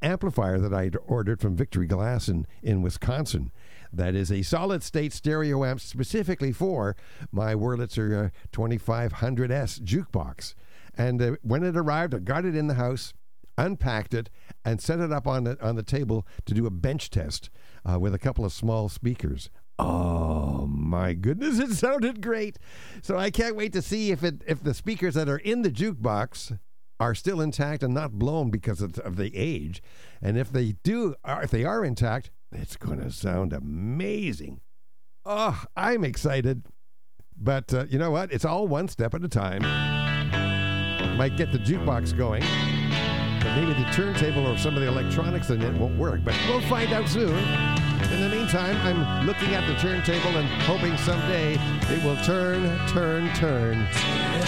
amplifier that I ordered from Victory Glass in Wisconsin. That is a solid-state stereo amp specifically for my Wurlitzer 2500S jukebox. And when it arrived, I got it in the house, unpacked it, and set it up on the table to do a bench test with a couple of small speakers. Oh my goodness, it sounded great. So I can't wait to see if the speakers that are in the jukebox are still intact and not blown because of the age. And if they are intact, it's going to sound amazing. Oh, I'm excited. But you know what? It's all one step at a time. Might get the jukebox going, but maybe the turntable or some of the electronics in it won't work. But we'll find out soon. In the meantime, I'm looking at the turntable and hoping someday it will turn.